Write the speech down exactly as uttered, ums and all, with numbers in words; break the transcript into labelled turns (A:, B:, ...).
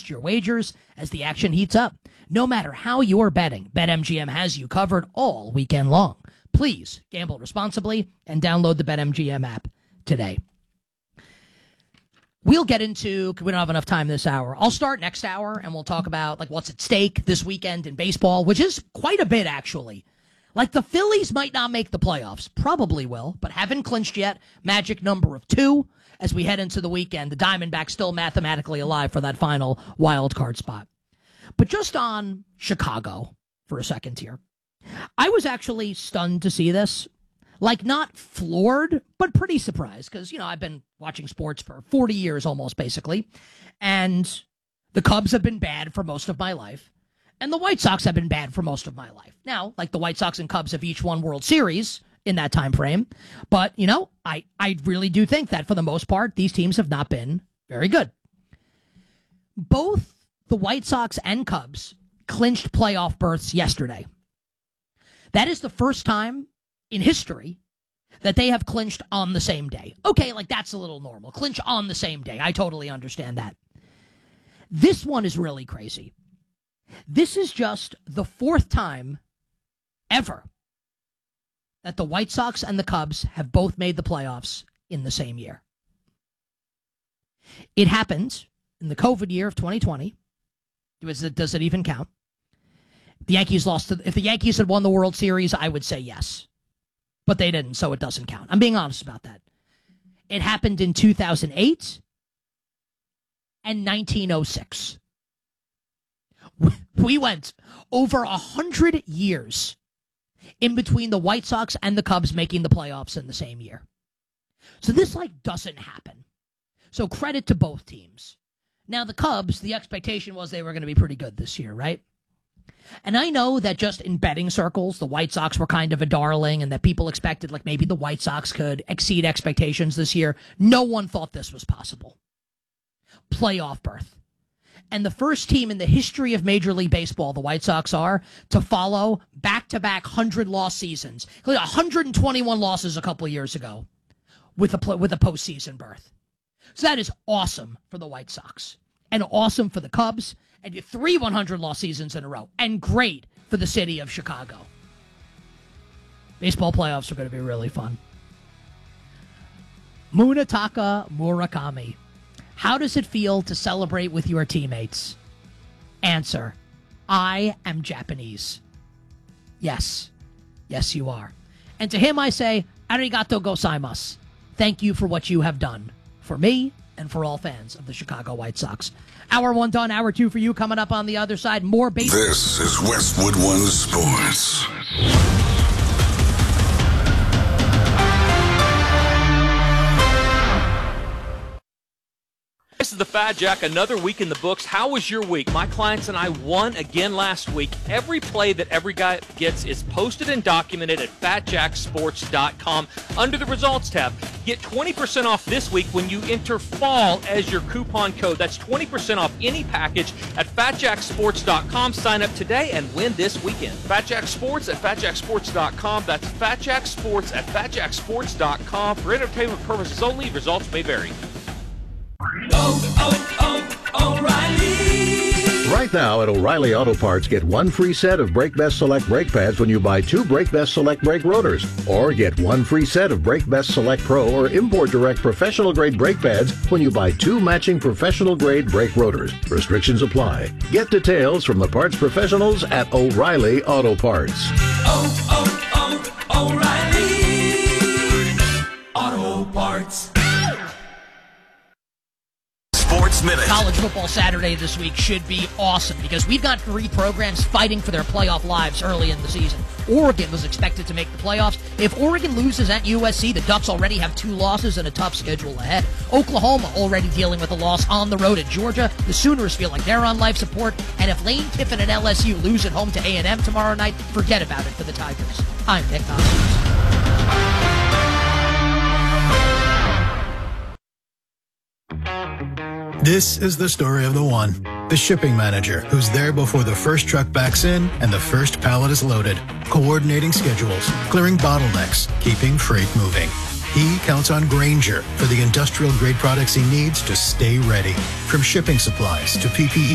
A: adjust your wagers as the action heats up. No matter how you're betting, BetMGM has you covered all weekend long. Please gamble responsibly and download the BetMGM app today. We'll get into, we don't have enough time this hour. I'll start next hour, and we'll talk about like what's at stake this weekend in baseball, which is quite a bit, actually. Like, the Phillies might not make the playoffs. Probably will, but haven't clinched yet. Magic number of two as we head into the weekend. The Diamondbacks still mathematically alive for that final wild card spot. But just on Chicago for a second here. I was actually stunned to see this. Like, not floored, but pretty surprised. Because, you know, I've been watching sports for forty years almost, basically. And the Cubs have been bad for most of my life. And the White Sox have been bad for most of my life. Now, like, the White Sox and Cubs have each won World Series in that time frame. But, you know, I, I really do think that for the most part, these teams have not been very good. Both the White Sox and Cubs clinched playoff berths yesterday. That is the first time in history that they have clinched on the same day. Okay, like, that's a little normal. Clinch on the same day. I totally understand that. This one is really crazy. This is just the fourth time ever that the White Sox and the Cubs have both made the playoffs in the same year. It happened in the COVID year of twenty twenty. Does it, does it even count? The Yankees lost to, if the Yankees had won the World Series, I would say yes. But they didn't, so it doesn't count. I'm being honest about that. It happened in two thousand eight and nineteen oh six. We went over a hundred years in between the White Sox and the Cubs making the playoffs in the same year. So this, like, doesn't happen. So credit to both teams. Now, the Cubs, the expectation was they were going to be pretty good this year, right? And I know that just in betting circles, the White Sox were kind of a darling and that people expected, like, maybe the White Sox could exceed expectations this year. No one thought this was possible. Playoff berth. And the first team in the history of Major League Baseball, the White Sox are, to follow back-to-back one hundred-loss seasons. one hundred twenty-one losses a couple of years ago with a, with a postseason berth. So that is awesome for the White Sox and awesome for the Cubs. And you three one hundred-loss seasons in a row. And great for the city of Chicago. Baseball playoffs are going to be really fun. Munetaka Murakami. How does it feel to celebrate with your teammates? Answer, I am Japanese. Yes. Yes, you are. And to him I say, arigato gozaimasu. Thank you for what you have done. For me and for all fans of the Chicago White Sox. Hour one done, hour two for you. Coming up on the other side, more baseball.
B: This is Westwood One Sports.
C: This is the Fat Jack, another week in the books. How was your week? My clients and I won again last week. Every play that every guy gets is posted and documented at fat jack sports dot com under the results tab. Get twenty percent off this week when you enter fall as your coupon code. That's twenty percent off any package at fat jack sports dot com. Sign up today and win this weekend. Fat Jack Sports at fat jack sports dot com. That's Fat Jack Sports at fat jack sports dot com. For entertainment purposes only, results may vary.
D: Oh, oh, oh, O'Reilly!
E: Right now at O'Reilly Auto Parts, get one free set of Brake Best Select brake pads when you buy two Brake Best Select brake rotors. Or get one free set of Brake Best Select Pro or Import Direct professional grade brake pads when you buy two matching professional grade brake rotors. Restrictions apply. Get details from the parts professionals at O'Reilly Auto Parts.
D: Oh, oh, oh, O'Reilly! Auto Parts.
B: Sports Minute.
A: College football Saturday this week should be awesome because we've got three programs fighting for their playoff lives early in the season. Oregon was expected to make the playoffs. If Oregon loses at U S C, the Ducks already have two losses and a tough schedule ahead. Oklahoma already dealing with a loss on the road at Georgia. The Sooners feel like they're on life support. And if Lane Kiffin and L S U lose at home to A and M tomorrow night, forget about it for the Tigers. I'm Nick Hoskins.
F: This is the story of the one, the shipping manager who's there before the first truck backs in and the first pallet is loaded, coordinating schedules, clearing bottlenecks, keeping freight moving. He counts on Grainger for the industrial grade products he needs to stay ready. From shipping supplies to P P E